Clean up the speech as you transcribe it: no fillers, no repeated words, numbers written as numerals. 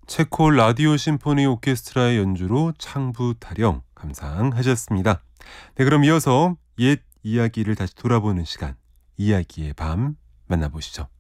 체코 라디오 심포니 오케스트라의 연주로 창부 타령 감상하셨습니다. 네, 그럼 이어서 옛 이야기를 다시 돌아보는 시간, 이야기의 밤 만나보시죠.